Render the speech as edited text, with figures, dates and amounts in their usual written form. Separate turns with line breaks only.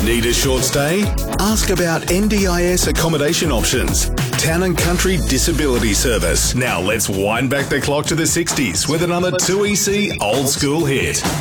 Need a short stay? Ask about NDIS accommodation options. Town and Country Disability Service. Now let's wind back the clock to the 60s with another 2EC old school hit.